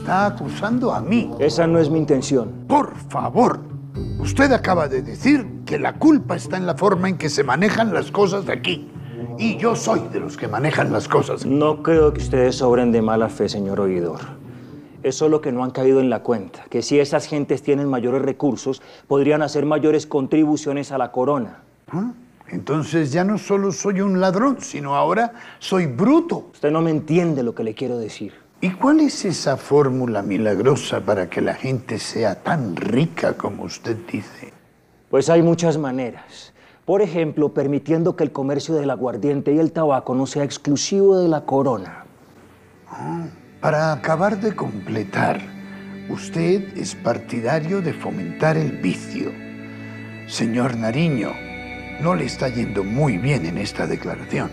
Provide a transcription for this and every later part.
está acusando a mí. Esa no es mi intención. Por favor, usted acaba de decir que la culpa está en la forma en que se manejan las cosas aquí. Y yo soy de los que manejan las cosas. No creo que ustedes sobren de mala fe, señor oidor. Es solo que no han caído en la cuenta, que si esas gentes tienen mayores recursos, podrían hacer mayores contribuciones a la corona. ¿Ah? Entonces ya no solo soy un ladrón, sino ahora soy bruto. Usted no me entiende lo que le quiero decir. ¿Y cuál es esa fórmula milagrosa para que la gente sea tan rica como usted dice? Pues hay muchas maneras. Por ejemplo, permitiendo que el comercio del aguardiente y el tabaco no sea exclusivo de la corona. Para acabar de completar, usted es partidario de fomentar el vicio. Señor Nariño, no le está yendo muy bien en esta declaración.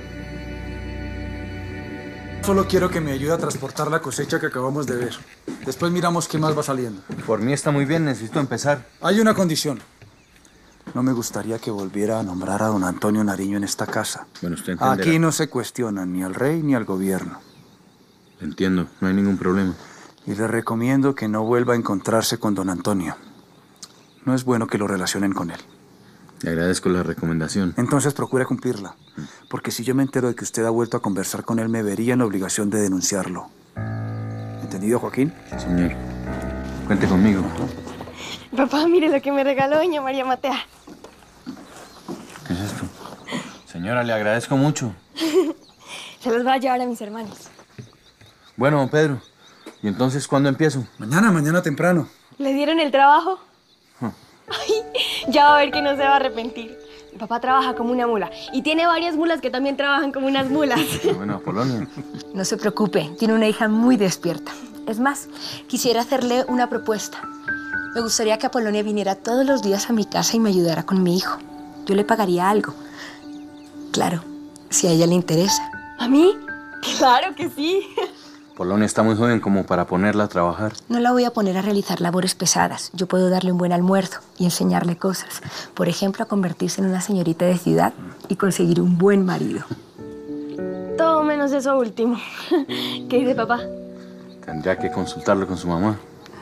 Solo quiero que me ayude a transportar la cosecha que acabamos de ver. Después miramos qué más va saliendo. Por mí está muy bien, necesito empezar. Hay una condición. No me gustaría que volviera a nombrar a don Antonio Nariño en esta casa. Bueno, usted entenderá. Aquí no se cuestiona ni al rey ni al gobierno. Entiendo, no hay ningún problema. Y le recomiendo que no vuelva a encontrarse con don Antonio. No es bueno que lo relacionen con él. Le agradezco la recomendación. Entonces procure cumplirla. Porque si yo me entero de que usted ha vuelto a conversar con él, me vería en la obligación de denunciarlo. ¿Entendido, Joaquín? Señor, cuente conmigo. Papá, mire lo que me regaló doña María Matea. ¿Qué es esto? Señora, le agradezco mucho. Se los voy a llevar a mis hermanos. Bueno, don Pedro, ¿y entonces cuándo empiezo? Mañana temprano. ¿Le dieron el trabajo? Ay, ya va a ver que no se va a arrepentir. Mi papá trabaja como una mula y tiene varias mulas que también trabajan como unas mulas. Bueno, Apolonio. No se preocupe, tiene una hija muy despierta. Es más, quisiera hacerle una propuesta. Me gustaría que Apolonia viniera todos los días a mi casa y me ayudara con mi hijo. Yo le pagaría algo. Claro, si a ella le interesa. ¿A mí? Claro que sí. Apolonio está muy joven como para ponerla a trabajar. No la voy a poner a realizar labores pesadas. Yo puedo darle un buen almuerzo y enseñarle cosas. Por ejemplo, a convertirse en una señorita de ciudad y conseguir un buen marido. Todo menos eso último. ¿Qué dice papá? Tendría que consultarlo con su mamá.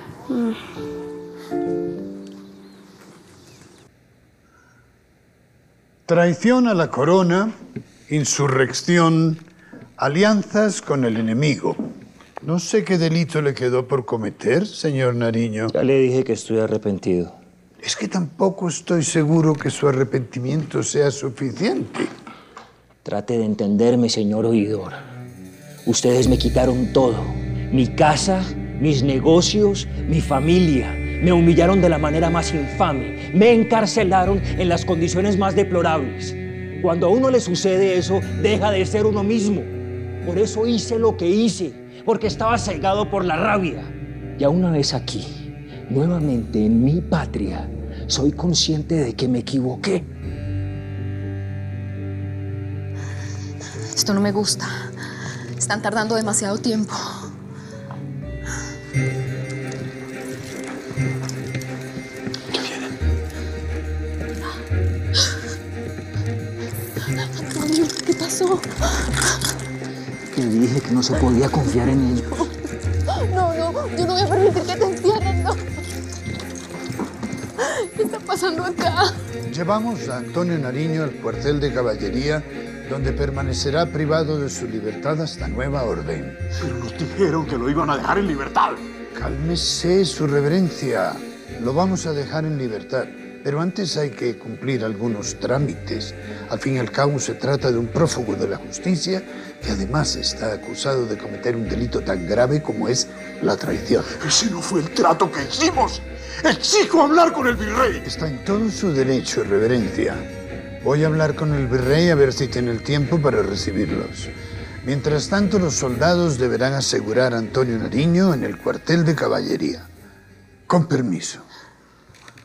Traición a la corona, insurrección, alianzas con el enemigo. No sé qué delito le quedó por cometer, señor Nariño. Ya le dije que estoy arrepentido. Es que tampoco estoy seguro que su arrepentimiento sea suficiente. Trate de entenderme, señor oidor. Ustedes me quitaron todo. Mi casa, mis negocios, mi familia. Me humillaron de la manera más infame. Me encarcelaron en las condiciones más deplorables. Cuando a uno le sucede eso, deja de ser uno mismo. Por eso hice lo que hice, porque estaba cegado por la rabia. Ya una vez aquí, nuevamente en mi patria, soy consciente de que me equivoqué. Esto no me gusta. Están tardando demasiado tiempo. ¿Qué pasó? Que dije que no se podía confiar en ellos. No, yo no voy a permitir que te encierren, no. ¿Qué está pasando acá? Llevamos a Antonio Nariño al cuartel de caballería, donde permanecerá privado de su libertad hasta nueva orden. Pero nos dijeron que lo iban a dejar en libertad. Cálmese, su reverencia. Lo vamos a dejar en libertad. Pero antes hay que cumplir algunos trámites. Al fin y al cabo se trata de un prófugo de la justicia que además está acusado de cometer un delito tan grave como es la traición. Ese no fue el trato que hicimos. Exijo hablar con el virrey. Está en todo su derecho, reverencia. Voy a hablar con el virrey a ver si tiene el tiempo para recibirlos. Mientras tanto, los soldados deberán asegurar a Antonio Nariño en el cuartel de caballería. Con permiso.